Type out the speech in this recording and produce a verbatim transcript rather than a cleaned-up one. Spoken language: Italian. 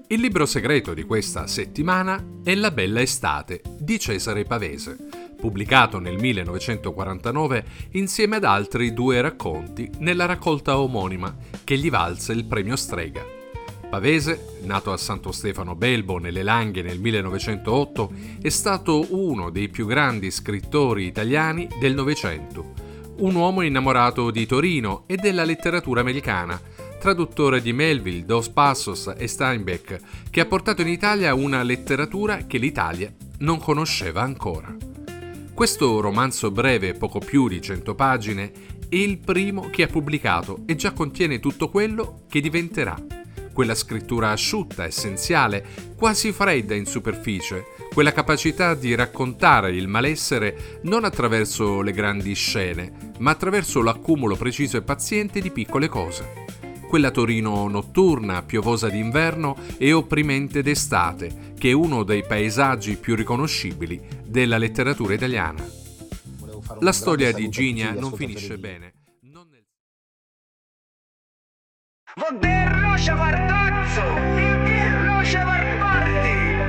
Il libro segreto di questa settimana è La bella estate di Cesare Pavese, pubblicato nel millenovecentoquarantanove insieme ad altri due racconti nella raccolta omonima che gli valse il premio Strega. Pavese, nato a Santo Stefano Belbo nelle Langhe nel millenovecentootto, è stato uno dei più grandi scrittori italiani del Novecento, un uomo innamorato di Torino e della letteratura americana, traduttore di Melville, Dos Passos e Steinbeck, che ha portato in Italia una letteratura che l'Italia non conosceva ancora. Questo romanzo breve, poco più di cento pagine, è il primo che ha pubblicato e già contiene tutto quello che diventerà. Quella scrittura asciutta, essenziale, quasi fredda in superficie, quella capacità di raccontare il malessere non attraverso le grandi scene, ma attraverso l'accumulo preciso e paziente di piccole cose. Quella Torino notturna, piovosa d'inverno e opprimente d'estate, che è uno dei paesaggi più riconoscibili della letteratura italiana. La storia di Ginia non finisce bene. Non nel... Vuol dire Rocia Vardazzo! Rocia Vardazzo!